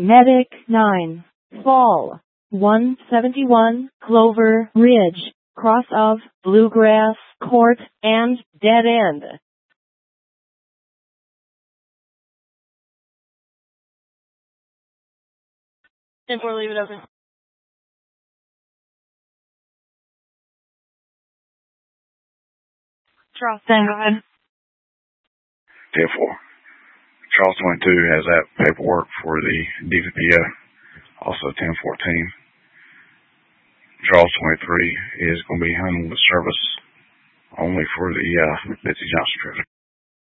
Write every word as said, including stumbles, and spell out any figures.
Medic nine. Fall. one seventy-one Clover Ridge, cross of Bluegrass Court and Dead End. ten four, leave it open. Charleston, go ahead. ten four. Charles twenty-two has that paperwork for the D V P O. Also ten fourteen. Charles twenty-three is going to be handling the service only for the uh, Betsy Johnson trip.